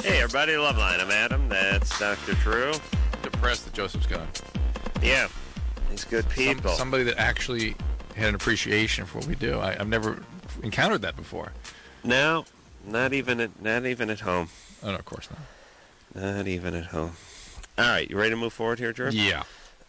Hey, everybody, Loveline. I'm Adam. That's Dr. Drew. Depressed that Joseph's gone. Yeah, he's good people. Somebody that actually had an appreciation for what we do. I've never encountered that before. No, not even at home. Oh, no, of course not. Not even at home. All right, you ready to move forward here, Drew? Yeah.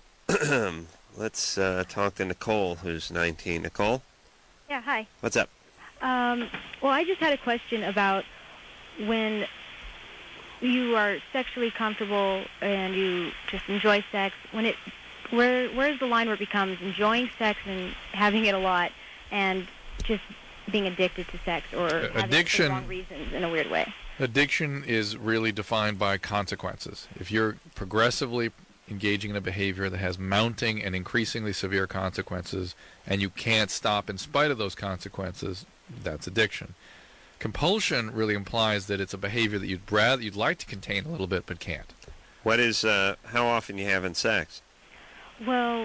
Let's talk to Nicole, who's 19. Nicole? Yeah, hi. What's up? Well, I just had a question about when you are sexually comfortable and you just enjoy sex. Where's the line where it becomes enjoying sex and having it a lot, and just being addicted to sex, or having it for the wrong reasons in a weird way? Addiction is really defined by consequences. If you're progressively engaging in a behavior that has mounting and increasingly severe consequences, and you can't stop in spite of those consequences, that's addiction. Compulsion really implies that it's a behavior that you'd like to contain a little bit but can't. What is how often you having sex? Well,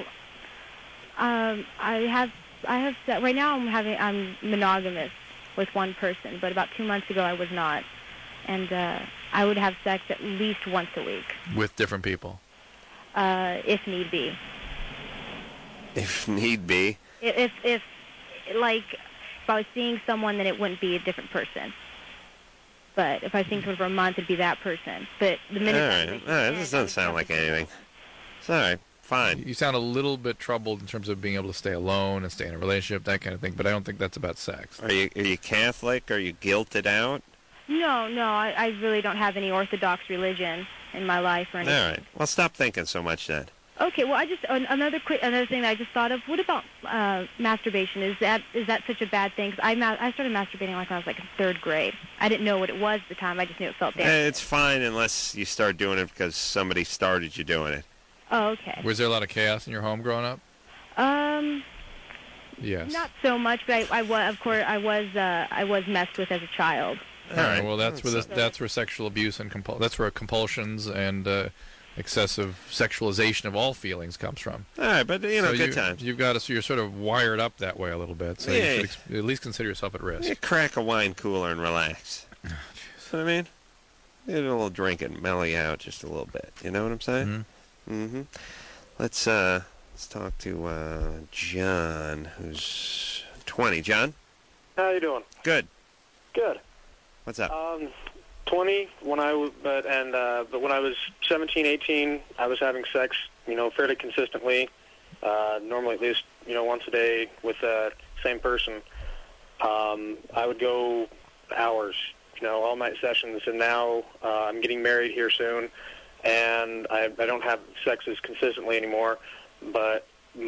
I have right now I'm monogamous with one person, but about 2 months ago I was not, and I would have sex at least once a week with different people, if need be. If need be. If I was seeing someone, then it wouldn't be a different person. But if I was seeing someone for a month, it'd be that person. But the minute... All right. This doesn't sound like anything. It's all right. Fine. You sound a little bit troubled in terms of being able to stay alone and stay in a relationship, that kind of thing, but I don't think that's about sex. Are you Catholic? Are you guilted out? No, I really don't have any Orthodox religion in my life or anything. All right. Well, stop thinking so much then. Okay, well, another thing that I just thought of. What about masturbation? Is that such a bad thing? 'Cause I started masturbating like when I was like in 3rd grade. I didn't know what it was at the time. I just knew it felt dangerous. It's fine unless you start doing it because somebody started you doing it. Oh, okay. Was there a lot of chaos in your home growing up? Yes. Not so much, but I was messed with as a child. All right. Well, that's where sexual abuse and that's where compulsions and excessive sexualization of all feelings comes from. All right, but good times. You're sort of wired up that way a little bit, so you should at least consider yourself at risk. You crack a wine cooler and relax. You know what I mean? Get a little drink and mellow you out just a little bit. You know what I'm saying? Mm-hmm. Let's talk to John, who's 20. John? How you doing? Good. Good. What's up? 20 when but when I was 17, 18, I was having sex, fairly consistently, normally at least, once a day with the same person. I would go hours, all-night sessions, and now I'm getting married here soon, and I don't have sex as consistently anymore, but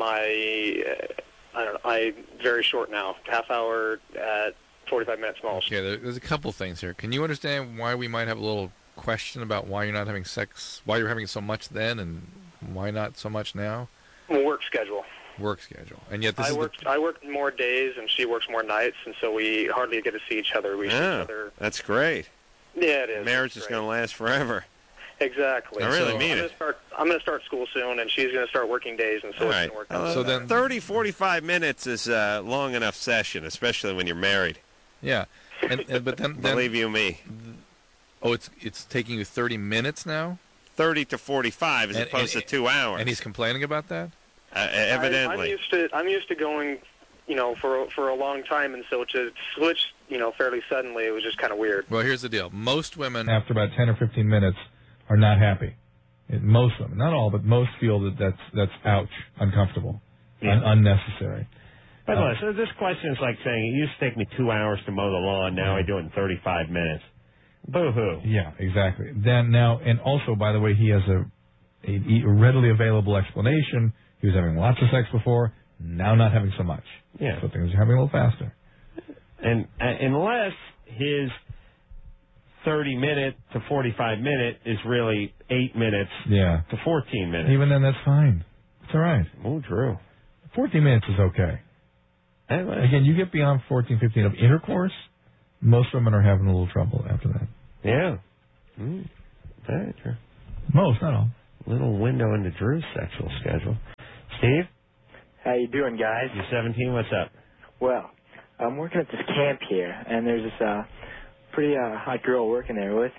I very short now, half hour at 45 minutes most. Okay, there's a couple things here. Can you understand why we might have a little question about why you're not having sex, why you're having so much then, and why not so much now? Work schedule. And yet I work more days, and she works more nights, and so we hardly get to see each other. We see each other. That's great. Yeah, it is. Marriage is going to last forever. Exactly. I really mean it. I'm going to start school soon, and she's going to start working days, and so it's going to work out. So then 30, 45 minutes is a long enough session, especially when you're married. Yeah, but then believe you me. Oh, it's taking you 30 minutes now? 30 to 45 as opposed to 2 hours. And he's complaining about that? Evidently. I'm used to going, for a long time, and so to switch, fairly suddenly, it was just kind of weird. Well, here's the deal. Most women, after about 10 or 15 minutes, are not happy. Most of them, not all, but most feel that's ouch, uncomfortable, unnecessary. By the way, so this question is like saying, it used to take me 2 hours to mow the lawn, now I do it in 35 minutes. Boo-hoo. Yeah, exactly. And also, by the way, he has a readily available explanation. He was having lots of sex before, now not having so much. Yeah. So things are happening a little faster. And unless his 30-minute to 45-minute is really 8 minutes to 14 minutes. Even then, that's fine. It's all right. Oh, Drew. 14 minutes is okay. Anyway. Again, you get beyond 14, 15 of intercourse, most women are having a little trouble after that. Yeah. Very true. Most, not all. Little window into Drew's sexual schedule. Steve? How you doing, guys? You're 17. What's up? Well, I'm working at this camp here, and there's this pretty hot girl working there with me.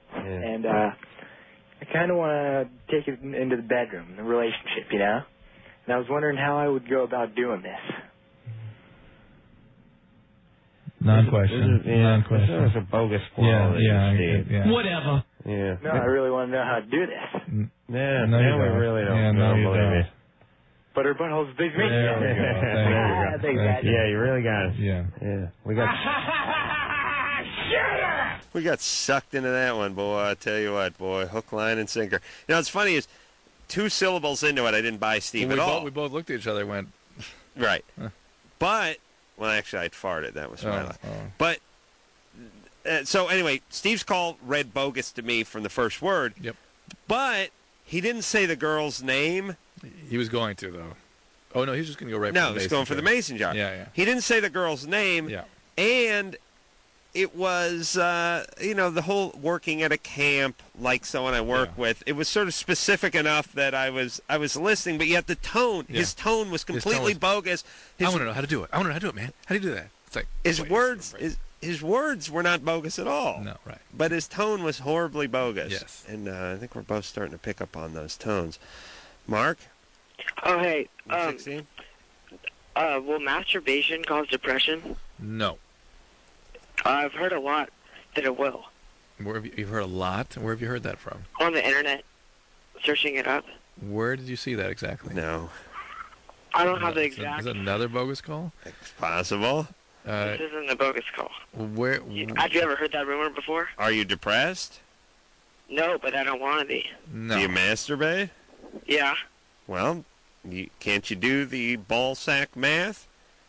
And I kind of want to take it into the bedroom, the relationship, you know? And I was wondering how I would go about doing this. Non-question. Non-question. There's a bogus quality. Yeah. Whatever. Yeah. No, I really want to know how to do this. Yeah, No, now you we don't. really don't, Yeah, no, don't you believe don't. it. But her butthole's big meat. There we go. Thank you. Thank you. Yeah, you really got it. Yeah. Yeah. We got... We got sucked into that one, boy. I tell you what, boy. Hook, line, and sinker. You know, what's funny is 2 syllables into it, I didn't buy Steve at all. We both looked at each other and went, Right. But, well, actually, I'd farted. That was my laugh. But, so anyway, Steve's call read bogus to me from the first word. Yep. But he didn't say the girl's name. He was going to, though. Oh, no, he was just going to go right for the No, he was mason going for the jar. mason jar. Yeah. He didn't say the girl's name. Yeah. And it was, the whole working at a camp, like someone I work with. It was sort of specific enough that I was listening, but yet the tone, his tone was completely bogus. I want to know how to do it. Man. How do you do that? It's like His words were not bogus at all. No, right. But his tone was horribly bogus. Yes. And I think we're both starting to pick up on those tones. Mark? Oh, hey. 16? Will masturbation cause depression? No. I've heard a lot that it will. Where have you've heard a lot? Where have you heard that from? On the internet. Searching it up. Where did you see that exactly? No. I don't have the exact... Is that another bogus call? It's possible. This isn't a bogus call. Where? Have you ever heard that rumor before? Are you depressed? No, but I don't want to be. No. Do you masturbate? Yeah. Well, can't you do the ball sack math?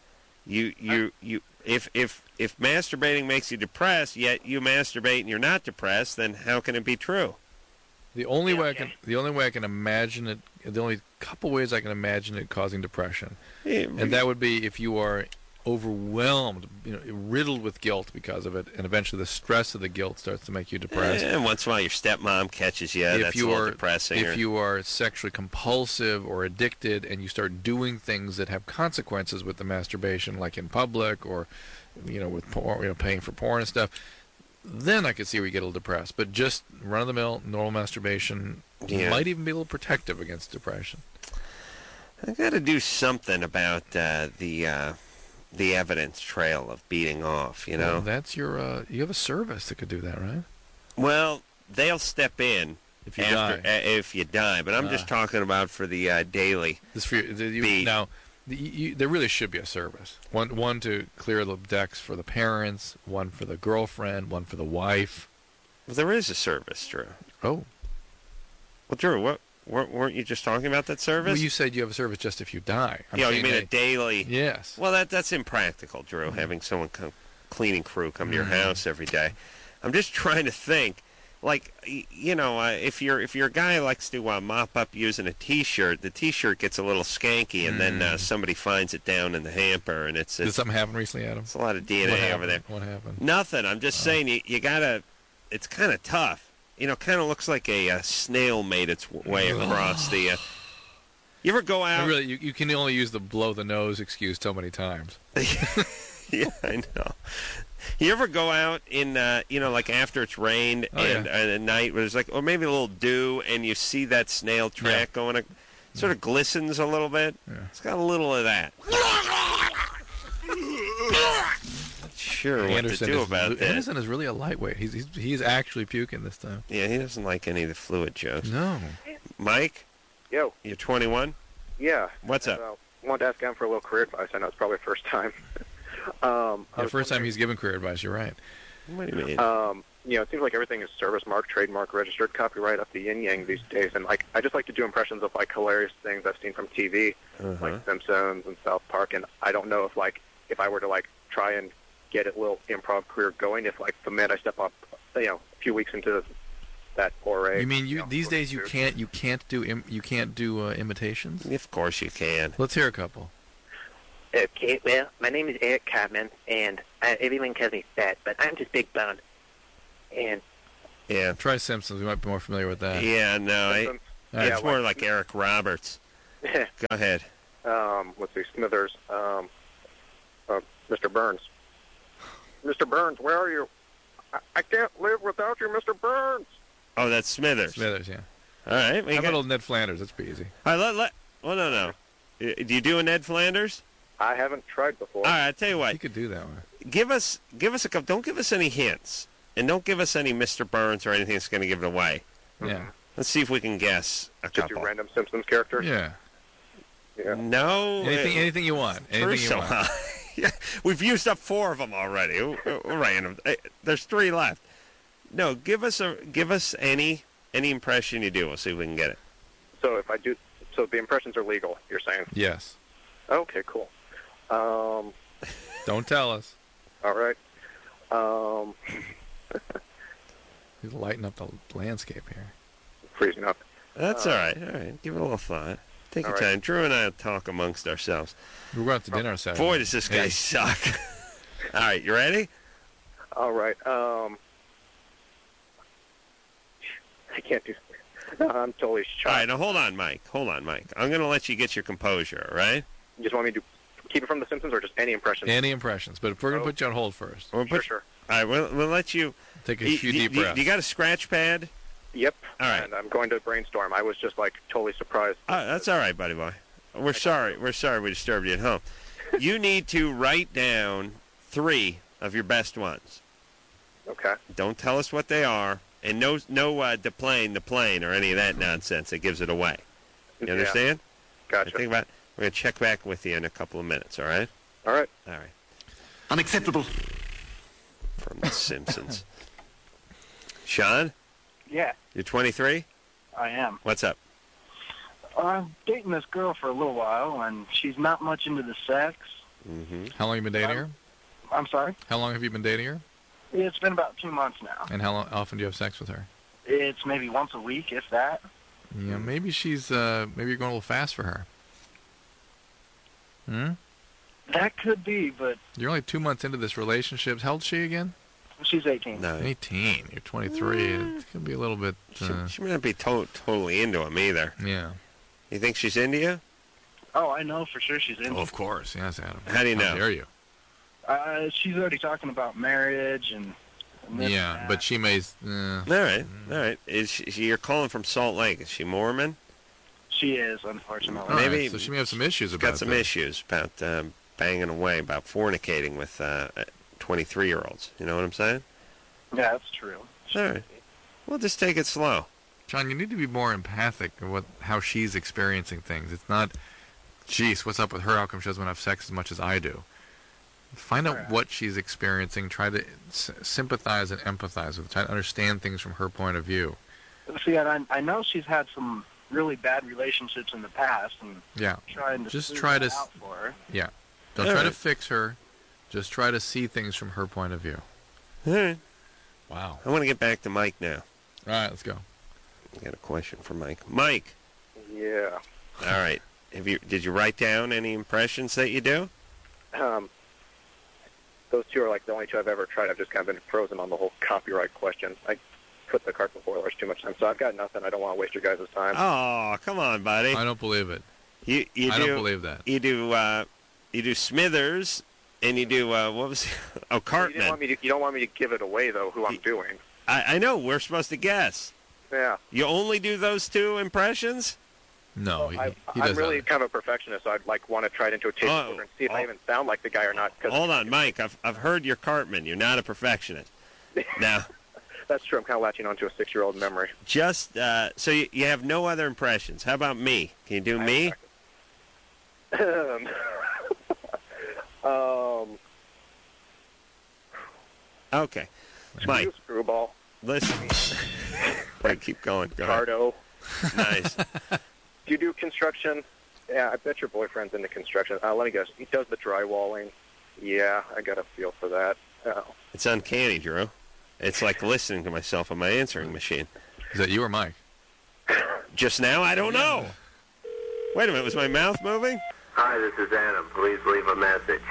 If masturbating makes you depressed, yet you masturbate and you're not depressed, then how can it be true? The only way I can imagine it, the only couple ways I can imagine it causing depression, and that would be if you are overwhelmed, riddled with guilt because of it, and eventually the stress of the guilt starts to make you depressed. And once in a while your stepmom catches you, that's a little depressing. If you are sexually compulsive or addicted and you start doing things that have consequences with the masturbation, like in public or with porn, paying for porn and stuff, then I could see where you get a little depressed. But just run-of-the-mill, normal masturbation might even be a little protective against depression. I got to do something about the evidence trail of beating off, Well, that's your, you have a service that could do that, right? Well, they'll step in if you die, but I'm just talking about for the daily beat. Now, there really should be a service. One to clear the decks for the parents, one for the girlfriend, one for the wife. Well, there is a service, Drew. Oh. Well, Drew, weren't you just talking about that service? Well, you said you have a service just if you die. You mean a daily? Yes. Well, that's impractical, Drew, having someone cleaning crew come to your house every day. I'm just trying to think. Like, if you're a guy who likes to mop up using a T-shirt, the T-shirt gets a little skanky, and then somebody finds it down in the hamper, and it's Did something happen recently, Adam? It's a lot of DNA over there. What happened? Nothing. I'm just saying you gotta. It's kind of tough. Kind of looks like a snail made its way across the. You ever go out? Really, you can only use the blow the nose excuse so many times. Yeah, I know. You ever go out in, like after it's rained and at night, where there's or maybe a little dew, and you see that snail track going, it sort of glistens a little bit. Yeah. It's got a little of that. Not sure what to do about that. Anderson is really a lightweight. He's actually puking this time. Yeah, he doesn't like any of the fluid jokes. No. Mike? Yo. You're 21? Yeah. What's up? I wanted to ask him for a little career advice. I know it's probably the first time. First time he's given career advice. You're right. What do you mean? It seems like everything is service mark, trademark, registered, copyright up the yin yang these days. And I just like to do impressions of hilarious things I've seen from TV, like Simpsons and South Park. And I don't know if I were to try and get a little improv career going, if the minute I step up, a few weeks into that foray. You mean these days you can't do imitations? Of course you can. Let's hear a couple. Okay, well, my name is Eric Cartman, and everyone calls me fat, but I'm just big boned. And yeah, try Simpsons. We might be more familiar with that. Yeah, no, it's more like Eric Roberts. Go ahead. Let's see, Smithers. Mr. Burns. Mr. Burns, where are you? I can't live without you, Mr. Burns. Oh, that's Smithers. Smithers, yeah. All right. Have a little Ned Flanders. That's pretty easy. All right, well, no. Do you do a Ned Flanders? I haven't tried before. All right, I'll tell you what. You could do that one. Give us a couple. Don't give us any hints, and don't give us any Mr. Burns or anything that's going to give it away. Yeah. Let's see if we can guess a Just couple. your random Simpsons character? Yeah. Yeah. No. Anything you want. Anything you want. Yeah, we've used up 4 of them already. Random. There's 3 left. No, give us any impression you do. We'll see if we can get it. So if I do, so the impressions are legal, you're saying? Yes. Okay, cool. Don't tell us. All right. He's lighting up the landscape here. Freezing up. That's all right. All right. Give it a little thought. Take your All time. right. Drew and I will talk amongst ourselves. We're going to dinner Saturday. Boy, does this guy suck. All right, you ready? All right. I can't do. I'm totally shocked. All right, now hold on, Mike. I'm going to let you get your composure, all right? You just want me to keep it from The Simpsons or just any impressions? Any impressions, but if we're going to put you on hold first. Sure. All right, we'll let you... Take a few deep breaths. You got a scratch pad? Yep. All right. And I'm going to brainstorm. I was just, totally surprised. That's all right, buddy boy. We're sorry we disturbed you at home. You need to write down 3 of your best ones. Okay. Don't tell us what they are. And no the plane, or any of that nonsense that gives it away. You understand? Gotcha. Think about it. We're going to check back with you in a couple of minutes, all right? All right. All right. Unacceptable. From The Simpsons. Sean? Yeah, You're 23? I am. What's up? I'm dating this girl for a little while, and she's not much into the sex. Mm-hmm. How long have you been dating her? I'm sorry? How long have you been dating her? It's been about 2 months now. And how often do you have sex with her? It's maybe once a week, if that. Yeah, maybe she's maybe you're going a little fast for her. That could be, but You're only 2 months into this relationship. How old is she again? she's 18. No. 18. You're 23. It could be a little bit. She may not be totally into him either. Yeah. You think she's into you? Oh, I know for sure she's into Oh, of course. Yes, Adam. How do you know? How dare you? She's already talking about marriage and this Yeah, and that. but she may. All right. Is she, you're calling from Salt Lake. Is she Mormon? She is, unfortunately. All right, Maybe so she may have some issues she's about got some that. issues about banging away, about fornicating with 23-year-olds. You know what I'm saying? Yeah, that's true. All right. Well, just take it slow. John, you need to be more empathic of how she's experiencing things. It's not, geez, what's up with her? How come she doesn't have sex as much as I do? Find out what she's experiencing. Try to sympathize and empathize with her. Try to understand things from her point of view. See, and I know she's had some really bad relationships in the past, and Yeah. trying to Just smooth try that to. out for her. Yeah. Don't All try to right. fix her. Just try to see things from her point of view. All right. Wow. I want to get back to Mike now. All right, let's go. I got a question for Mike. Mike. Yeah. All right. Did you write down any impressions that you do? Those 2 are the only 2 I've ever tried. I've just kind of been frozen on the whole copyright question. I put the cart before the horse too much time, so I've got nothing. I don't want to waste your guys' time. Oh, come on, buddy. I don't believe it. You I do, don't believe that. You do Smithers, and you do what was it? Oh, Cartman. You don't want me to give it away though. Who I'm doing? I know. We're supposed to guess. Yeah. You only do those 2 impressions? No, Well, he I'm does really that. kind of a perfectionist, so I'd want to try it into a tape recorder and see if I even sound like the guy or not. Cause Hold on, Mike. I've heard you're Cartman. You're not a perfectionist. Now, that's true. I'm kind of latching onto a 6-year-old memory. just so you have no other impressions. How about me? Can you do me? Okay, Mike. You screwball. Listen. Wait, keep going. Go ahead. Cardo. Nice. Do you do construction? Yeah, I bet your boyfriend's into construction. Let me guess. He does the drywalling. Yeah, I got a feel for that. Oh. It's uncanny, Drew. It's like listening to myself on my answering machine. Is that you or Mike? Just now? I don't know. Wait a minute. Was my mouth moving? Hi, this is Adam. Please leave a message.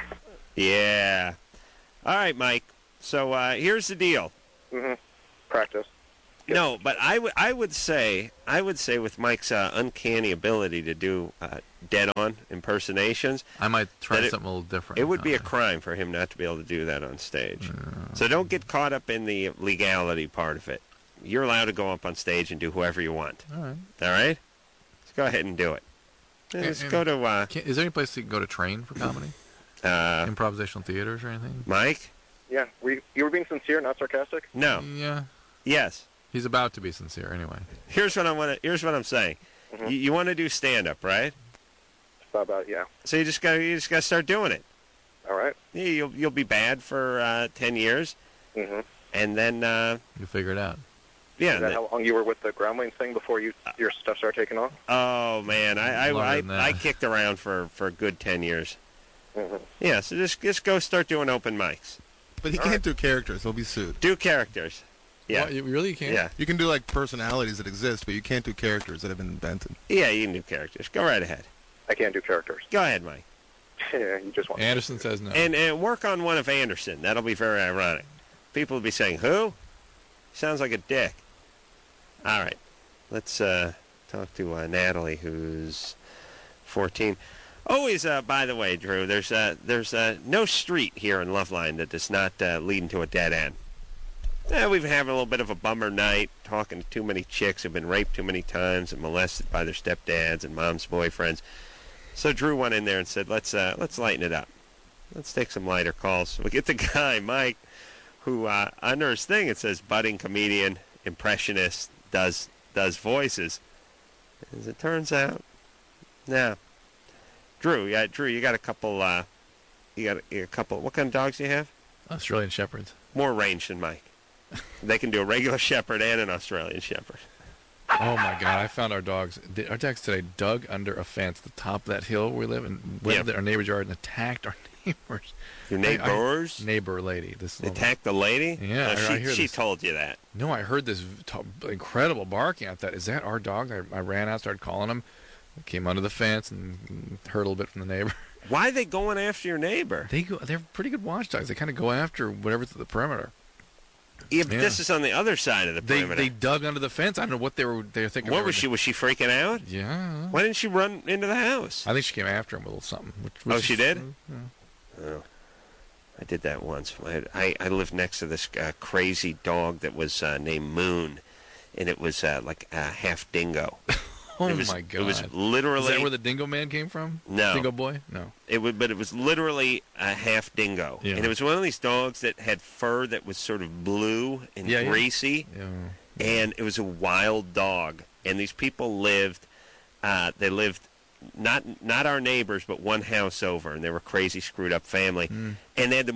Yeah. All right, Mike. So here's the deal. Mm-hmm. Practice. No, but I would say with Mike's uncanny ability to do dead-on impersonations, I might try something a little different. It would be a crime for him not to be able to do that on stage. So don't get caught up in the legality part of it. You're allowed to go up on stage and do whoever you want. All right. All right? Let's go ahead and do it. Let's go to... is there any place you can go to train for comedy? Improvisational theaters or anything? Mike? Yeah. You were being sincere, not sarcastic? No. Yeah. Yes. He's about to be sincere anyway. Here's what I'm saying. Mm-hmm. You want to do stand-up, right? About, yeah. So you just gotta start doing it. All right. Yeah, you'll be bad for 10 years, and then you figure it out. Yeah. Is that how long you were with the Groundlings thing before your stuff started taking off? Oh man, I kicked around for a good 10 years. Yeah, so just go start doing open mics. But he can't do characters; he'll be sued. Do characters. Yeah. Well, you really can't. Yeah. You can do like personalities that exist, but you can't do characters that have been invented. Yeah, you can do characters. Go right ahead. I can't do characters. Go ahead, Mike. Yeah, you just want. Anderson says no. And work on one of Anderson. That'll be very ironic. People will be saying, "Who?" Sounds like a dick. All right, let's talk to Natalie, who's 14. Always, by the way, Drew, there's no street here in Loveline that does not lead into a dead end. We've been having a little bit of a bummer night, talking to too many chicks who've been raped too many times and molested by their stepdads and mom's boyfriends. So Drew went in there and said, let's lighten it up. Let's take some lighter calls. We get the guy, Mike, who under his thing it says budding comedian, impressionist, does voices. As it turns out, no. Drew, you got a couple. You got a couple. What kind of dogs do you have? Australian Shepherds. More range than Mike. They can do a regular Shepherd and an Australian Shepherd. Oh my God! I found our dogs. Our dogs today dug under a fence at the top of that hill we live in, went our neighbor's yard and attacked our neighbors. Your neighbors? Neighbor lady. This attacked the lady? Yeah, she told you that. No, I heard this incredible barking. I thought, is that our dog? I ran out, started calling him. Came under the fence and heard a little bit from the neighbor. Why are they going after your neighbor? They're pretty good watchdogs. They kind of go after whatever's at the perimeter. Yeah, but this is on the other side of the perimeter. They dug under the fence. I don't know what they were thinking. What was she? Was she freaking out? Yeah. Why didn't she run into the house? I think she came after him with a little something. Oh, she did? Yeah. Oh. I did that once. I lived next to this crazy dog that was named Moon, and it was like half dingo. My God! It was literally. Is that where the Dingo Man came from? No. Dingo Boy? No. But it was literally a half dingo, and it was one of these dogs that had fur that was sort of blue and greasy, and it was a wild dog. And these people lived. They lived not our neighbors, but one house over, and they were a crazy, screwed up family. And they had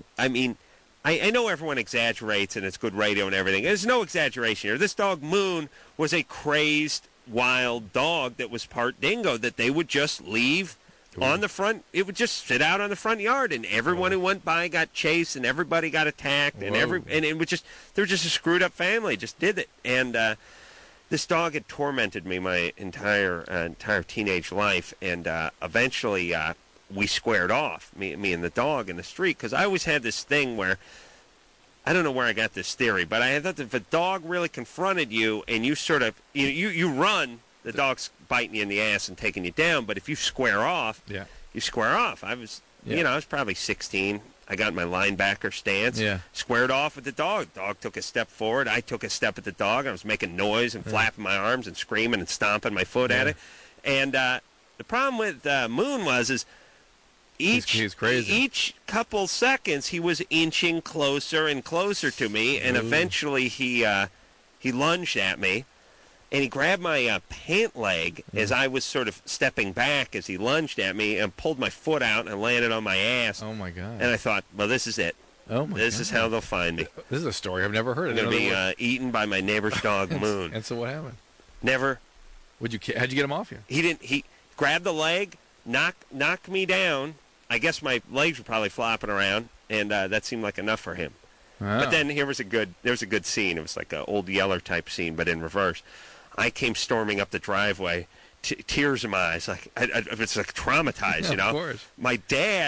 I know everyone exaggerates, and it's good radio and everything. There's no exaggeration here. This dog Moon was a crazed, wild dog that was part dingo that they would just leave on the front. It would just sit out on the front yard, and everyone who went by got chased, and everybody got attacked, and it was just they were just a screwed up family. Just did it, and this dog had tormented me my entire teenage life, and eventually we squared off, me and the dog in the street, because I always had this thing where. I don't know where I got this theory, but I thought that if a dog really confronted you and you sort of you run, the dog's biting you in the ass and taking you down. But if you square off, you square off. I was I was probably 16. I got my linebacker stance, squared off with the dog. Dog took a step forward. I took a step at the dog. I was making noise and flapping my arms and screaming and stomping my foot at it. And the problem with Moon was he's crazy. Each couple seconds, he was inching closer and closer to me, and eventually he lunged at me, and he grabbed my pant leg as I was sort of stepping back as he lunged at me, and pulled my foot out and landed on my ass. Oh my God! And I thought, well, this is it. Oh my God! This is how they'll find me. This is a story I've never heard. I'm going to be eaten by my neighbor's dog, Moon. And so what happened? Never. How'd you get him off you? He didn't. He grabbed the leg, knocked me down. I guess my legs were probably flopping around, and that seemed like enough for him. Oh. But then there was a good scene. It was like an Old Yeller type scene, but in reverse. I came storming up the driveway, tears in my eyes, like it's like traumatized, you know. Of course. My dad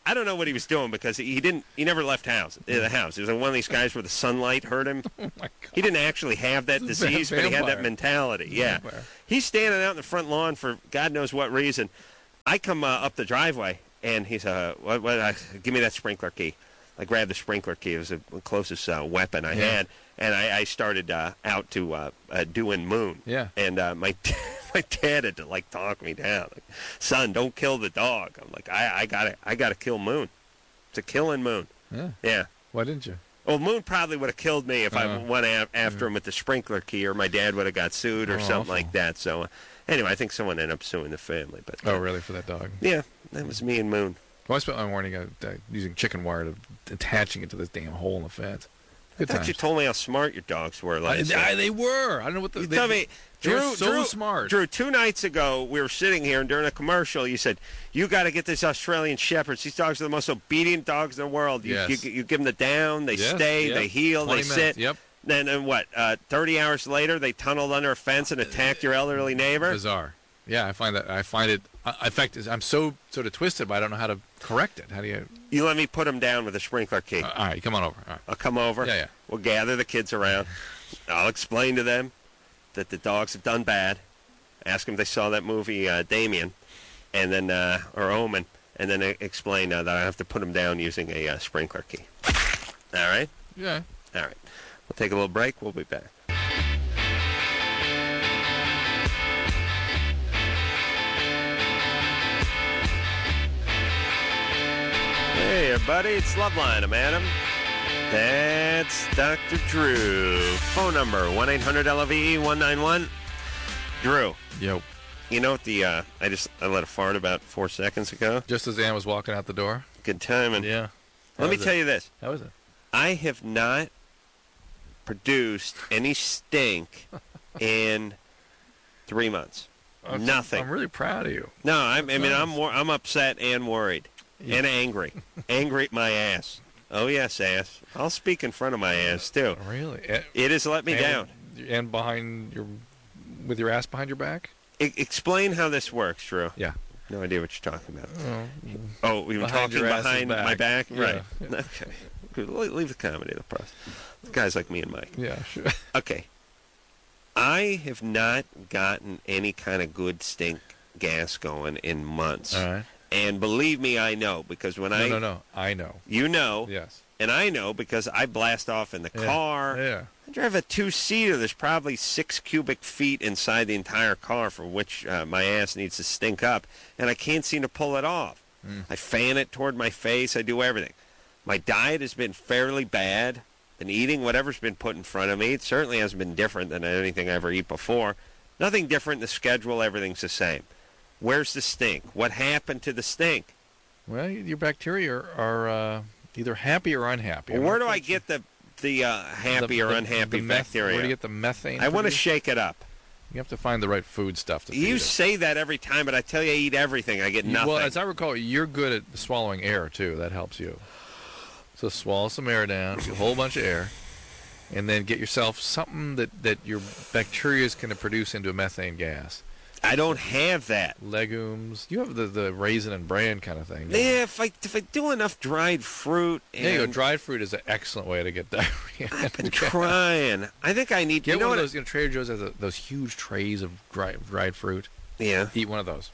I don't know what he was doing because he never left the house. He was one of these guys where the sunlight hurt him. Oh my God. He didn't actually have that disease, but he had that mentality. Yeah. He's standing out in the front lawn for God knows what reason. I come up the driveway, and he's give me that sprinkler key. I grabbed the sprinkler key. It was the closest weapon I had, and I started out to doing Moon. Yeah. And my dad had to talk me down. Like, son, don't kill the dog. I'm like, I gotta kill Moon. It's a killing Moon. Yeah. Yeah. Why didn't you? Well, Moon probably would have killed me if I went after him with the sprinkler key, or my dad would have got sued or something like that. So, anyway, I think someone ended up suing the family. But really, for that dog? Yeah, that was me and Moon. Well, I spent my morning using chicken wire to attaching it to this damn hole in the fence. I thought you told me how smart your dogs were. They were. I don't know what tell me. Drew, so smart. Drew, 2 nights ago, we were sitting here, and during a commercial, you said, you got to get this Australian Shepherds. These dogs are the most obedient dogs in the world. You give them the down, they stay, they heel, they sit. Yep. Then what, 30 hours later, they tunneled under a fence and attacked your elderly neighbor? Bizarre. Yeah, I find it. In fact, I'm so sort of twisted, but I don't know how to correct it. How do you? You let me put them down with a sprinkler key. All right, come on over. All right. I'll come over. Yeah. We'll gather the kids around. I'll explain to them that the dogs have done bad. Ask them if they saw that movie Damien, and then or Omen, and then explain that I have to put them down using a sprinkler key. All right? Yeah. All right. We'll take a little break. We'll be back. Hey, everybody, it's Loveline. I'm Adam. That's Dr. Drew. Phone number, 1-800-LOVE-191. Drew. Yo. You know what I let a fart about 4 seconds ago? Just as Ann was walking out the door? Good timing. Yeah. Let me tell you this. How was it? I have not produced any stink in 3 months. Nothing. I'm really proud of you. No, I'm upset and worried. And angry. Angry at my ass. Oh, yes, ass. I'll speak in front of my ass, too. Really? It has let me down. And with your ass behind your back? Explain how this works, Drew. Yeah. No idea what you're talking about. We were talking behind my back? Yeah. Right. Yeah. Okay. Good. Leave the comedy to the press. Guys like me and Mike. Yeah, sure. Okay. I have not gotten any kind of good stink gas going in months. All right. And believe me, I know, because when I know. You know. Yes. And I know because I blast off in the car. Yeah. I drive a 2-seater. There's probably 6 cubic feet inside the entire car for which my ass needs to stink up, and I can't seem to pull it off. I fan it toward my face. I do everything. My diet has been fairly bad. Been eating whatever's been put in front of me. It certainly hasn't been different than anything I ever eat before. Nothing different in the schedule. Everything's the same. Where's the stink? What happened to the stink? Well, your bacteria are either happy or unhappy. Well, where do I get the happy or unhappy bacteria? Where do you get the methane? I want to shake it up. You have to find the right food stuff to feed You it. say that every time, but I tell you I eat everything. I get nothing. Well, as I recall, you're good at swallowing air, too. That helps you. So swallow some air down, a whole bunch of air, and then get yourself something that your bacteria is going to produce into a methane gas. I don't have that. Legumes. You have the raisin and bran kind of thing. Yeah, if I do enough dried fruit. There you go. Dried fruit is an excellent way to get diarrhea. I've been trying. I think I need to. Get one of those. Trader Joe's has those huge trays of dried fruit. Yeah. Eat one of those.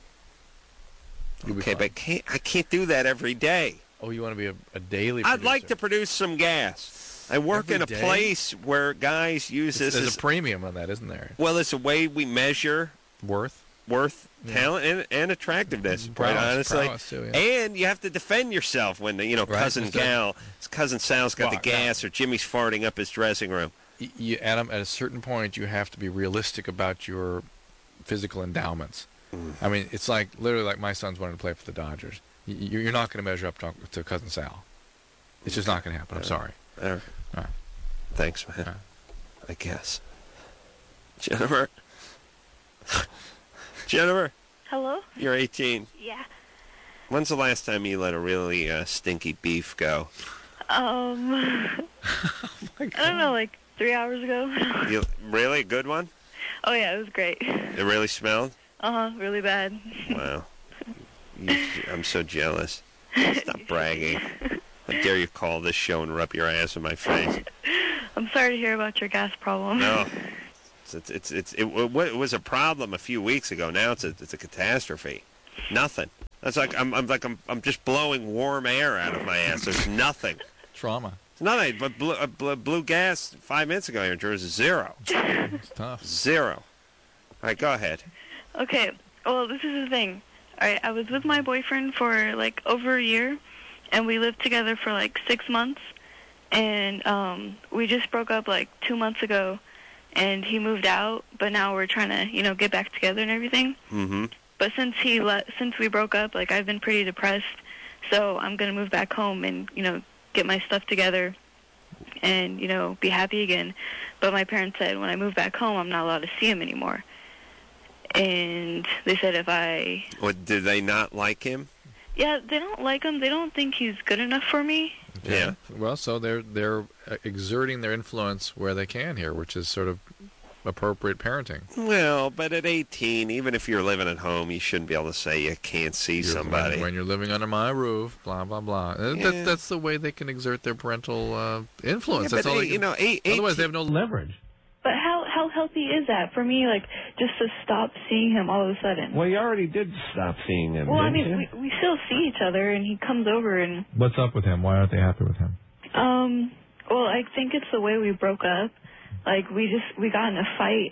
Okay, but I can't do that every day. Oh, you want to be a daily I'd producer. like to produce some gas. I work in a place where guys use this. There's a premium on that, isn't there? Well, it's a way we measure worth, talent, and attractiveness. Quite honestly, too, yeah. And you have to defend yourself when cousin Sal's got the gas or Jimmy's farting up his dressing room. Adam, at a certain point, you have to be realistic about your physical endowments. I mean, it's literally like my son's wanting to play for the Dodgers. You're not going to measure up to cousin Sal. It's just not going to happen. I'm sorry. All right. Thanks, man. I guess. Jennifer. Jennifer. Hello? You're 18. Yeah. When's the last time you let a really stinky beef go? I don't know, 3 hours ago. Really? A good one? Oh, yeah, it was great. It really smelled? Really bad. Wow. I'm so jealous. Stop bragging. How dare you call this show and rub your ass in my face? I'm sorry to hear about your gas problem. No. It was a problem a few weeks ago. Now it's a catastrophe. Nothing. That's like I'm just blowing warm air out of my ass. There's nothing. Trauma. It's nothing. But blue gas 5 minutes ago here in Jersey, zero. It's tough. Zero. All right, go ahead. Okay. Well, this is the thing. All right, I was with my boyfriend for like over a year, and we lived together for like 6 months, and we just broke up like 2 months ago, and he moved out, but now we're trying to, get back together and everything. Mm-hmm. But since we broke up, like I've been pretty depressed, so I'm gonna move back home and get my stuff together, and be happy again. But my parents said when I move back home, I'm not allowed to see him anymore. And they said if I... What, did they not like him? Yeah, they don't like him. They don't think he's good enough for me. Okay. Yeah. Well, so they're exerting their influence where they can here, which is sort of appropriate parenting. Well, but at 18, even if you're living at home, you shouldn't be able to say you can't see somebody. When you're living under my roof, blah, blah, blah. Yeah. That's the way they can exert their parental influence. Yeah, That's all. Otherwise, they have no leverage. But how healthy is that for me? Like just to stop seeing him all of a sudden. Well, you already did stop seeing him. Well, I didn't mean, you? we still see each other, and he comes over and. What's up with him? Why aren't they happy with him? Well, I think it's the way we broke up. Like we got in a fight,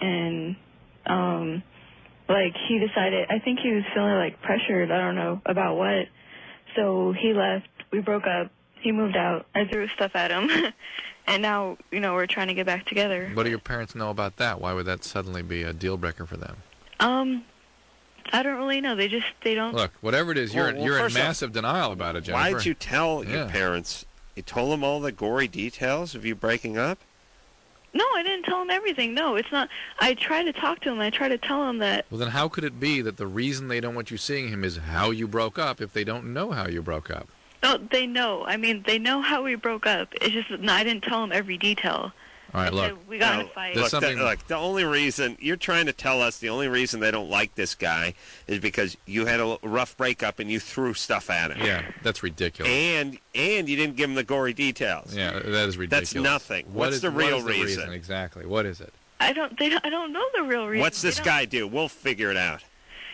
and like he decided. I think he was feeling like pressured. I don't know about what. So he left. We broke up. He moved out. I threw stuff at him. And now, we're trying to get back together. What do your parents know about that? Why would that suddenly be a deal breaker for them? I don't really know. They don't. Look, whatever it is, you're in massive denial about it, Jennifer. Why did you tell your parents? You told them all the gory details of you breaking up? No, I didn't tell them everything. No, it's not. I tried to talk to him. I tried to tell him that. Well, then how could it be that the reason they don't want you seeing him is how you broke up if they don't know how you broke up? No, they know. I mean, they know how we broke up. It's just that I didn't tell them every detail. All right, look. We got in a fight. Look, the only reason you're trying to tell us the only reason they don't like this guy is because you had a rough breakup and you threw stuff at him. Yeah, that's ridiculous. And you didn't give him the gory details. Yeah, that is ridiculous. That's nothing. What's the real reason? Exactly. What is it? I don't know the real reason. What's this guy do? We'll figure it out.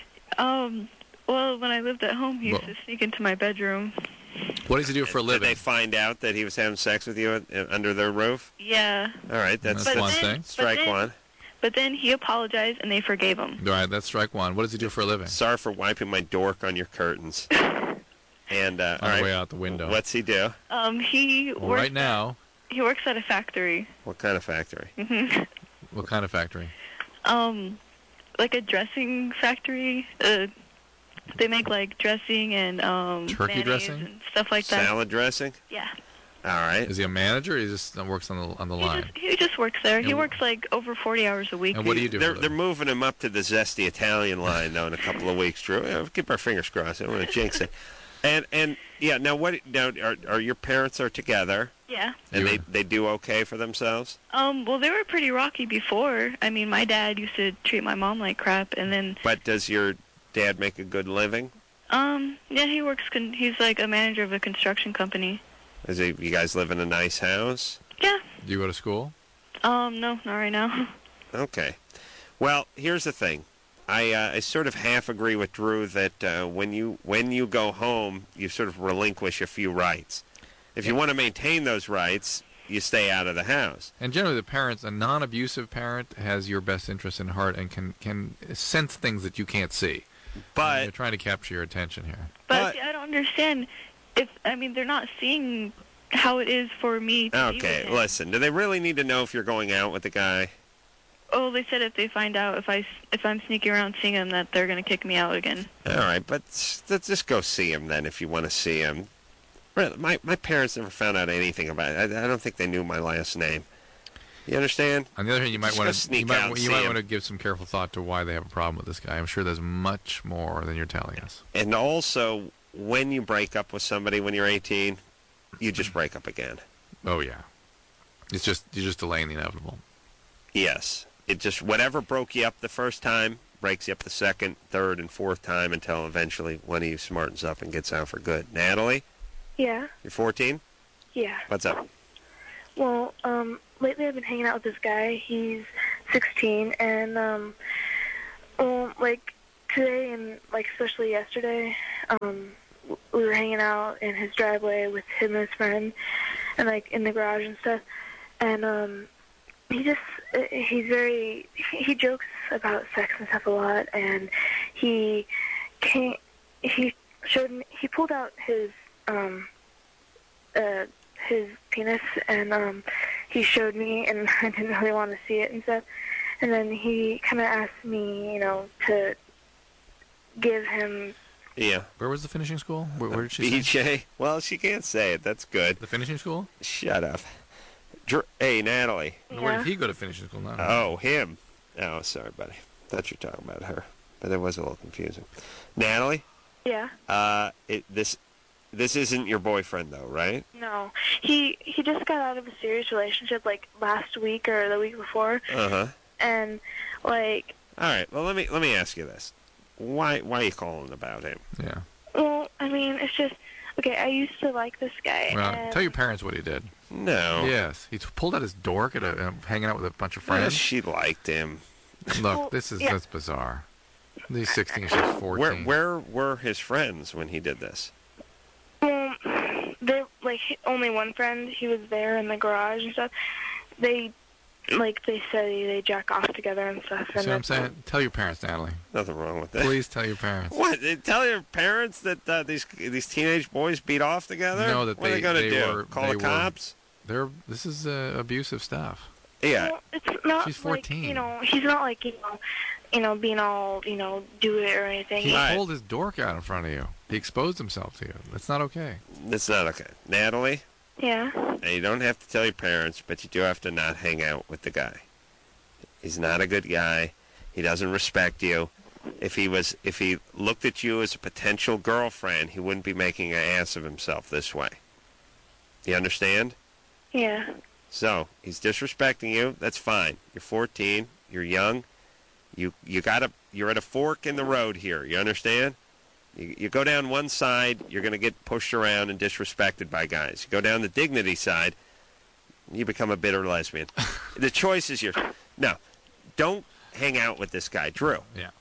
Well, when I lived at home, he used to sneak into my bedroom. What does he do for a living? Did they find out that he was having sex with you under their roof? Yeah. All right, that's one thing. Strike one. But then he apologized, and they forgave him. All right, that's strike one. What does he do for a living? Sorry for wiping my dork on your curtains. And on the way out the window. What's he do? He works right now. He works at a factory. What kind of factory? What kind of factory? Like a dressing factory. They make like dressing and turkey dressing and stuff like that. Salad dressing? Yeah. All right. Is he a manager or he just works on the line? He just works there. He works like over 40 hours a week. And what do you do? They're moving him up to the zesty Italian line though in a couple of weeks, Drew. Yeah, keep our fingers crossed. I don't want to jinx it. And yeah, now are your parents are together? Yeah. And they do okay for themselves? Well, they were pretty rocky before. I mean, my dad used to treat my mom like crap, and then. But does your dad make a good living? Yeah, he works. He's like a manager of a construction company. You guys live in a nice house? Yeah. Do you go to school? No, not right now. Okay. Well, here's the thing. I sort of half agree with Drew that when you go home, you sort of relinquish a few rights. If you want to maintain those rights, you stay out of the house. And generally, a non-abusive parent has your best interest in heart and can sense things that you can't see. But they're trying to capture your attention here. But see, I don't understand. They're not seeing how it is for me to be with him. Listen. Do they really need to know if you're going out with the guy? Oh, they said if they find out if I'm sneaking around seeing him, that they're going to kick me out again. All right, but let's just go see him then if you want to see him. My parents never found out anything about it. I don't think they knew my last name. You understand? On the other hand, you might want to give some careful thought to why they have a problem with this guy. I'm sure there's much more than you're telling us. And also, when you break up with somebody when you're 18, you just break up again. Oh yeah, you're just delaying the inevitable. Yes, it just whatever broke you up the first time breaks you up the second, third, and fourth time until eventually one of you smartens up and gets out for good. Natalie, Yeah. you're 14? Yeah. What's up? Well, lately I've been hanging out with this guy. He's 16, and like today and like especially yesterday, we were hanging out in his driveway with him and his friend, and like in the garage and stuff. And he jokes about sex and stuff a lot, and he pulled out his penis, and he showed me, and I didn't really want to see it and stuff. And then he kind of asked me, to give him. Yeah. Where was the finishing school? Where did she say? BJ. Well, she can't say it. That's good. The finishing school? Shut up. Hey, Natalie. Where did he go to finishing school? Not Oh, him. Oh, sorry, buddy. Thought you were talking about her. But that was a little confusing. Natalie? Yeah. This isn't your boyfriend, though, right? No, he just got out of a serious relationship like last week or the week before. Uh-huh. And like. All right. Well, let me ask you this. Why are you calling about him? Yeah. Well, I mean, it's just okay. I used to like this guy. Well, and tell your parents what he did. No. Yes, he pulled out his dork at hanging out with a bunch of friends. She liked him. Look, that's bizarre. He's 16, she's 14. Where were his friends when he did this? They're like only one friend. He was there in the garage and stuff. They said they jack off together and stuff. See what I'm saying? Tell your parents, Natalie. Nothing wrong with that. Please tell your parents. What? Tell your parents that these teenage boys beat off together? No, that what are they going to do? Call the cops? This is abusive stuff. Yeah. Well, it's not. She's 14. Like, he's not like being all do it or anything. He pulled his dork out in front of you. He exposed himself to you. That's not okay. That's not okay. Natalie? Yeah. Now, you don't have to tell your parents, but you do have to not hang out with the guy. He's not a good guy. He doesn't respect you. If he looked at you as a potential girlfriend, he wouldn't be making an ass of himself this way. You understand? Yeah. So, he's disrespecting you. That's fine. You're 14. You're young. You're at a fork in the road here. You understand? You go down one side, you're going to get pushed around and disrespected by guys. You go down the dignity side, you become a bitter lesbian. The choice is yours. No, don't hang out with this guy, Drew. Yeah.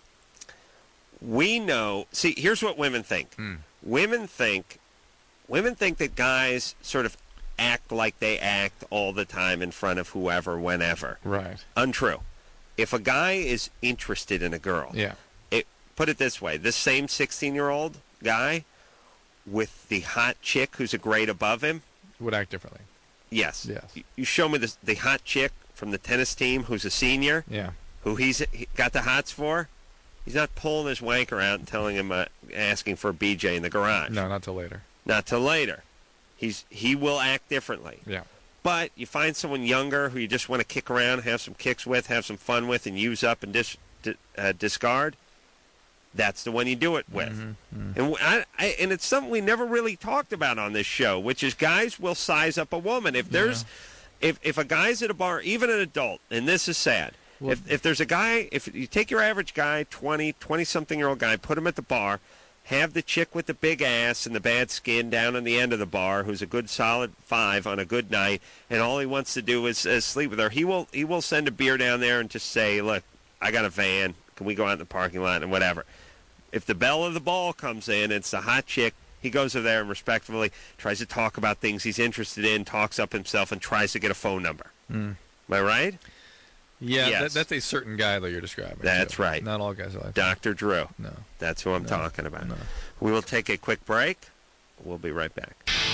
We know. See, here's what women think. Women think that guys sort of act like they act all the time in front of whoever, whenever. Right. Untrue. If a guy is interested in a girl, put it this way, this same 16-year-old guy with the hot chick who's a grade above him would act differently. Yes. You show me the hot chick from the tennis team who's a senior, who he got the hots for. He's not pulling his wanker out and telling him, asking for a BJ in the garage. No, not till later. Not till later. He will act differently. Yeah. But you find someone younger who you just want to kick around, have some kicks with, have some fun with, and use up and discard. That's the one you do it with. And and it's something we never really talked about on this show, which is guys will size up a woman. If there's if a guy's at a bar, even an adult, and this is sad, well, if there's a guy, if you take your average guy, 20-something-year-old guy, put him at the bar, have the chick with the big ass and the bad skin down on the end of the bar, who's a good solid 5 on a good night, and all he wants to do is sleep with her, he will send a beer down there and just say, look, I got a van, can we go out in the parking lot and whatever. If the belle of the ball comes in, it's the hot chick, he goes over there and respectfully tries to talk about things he's interested in, talks up himself, and tries to get a phone number. Am I right? Yeah, yes. That's a certain guy that you're describing. That's right. Not all guys are like Dr. Drew. No. That's who I'm talking about. No. We will take a quick break. We'll be right back.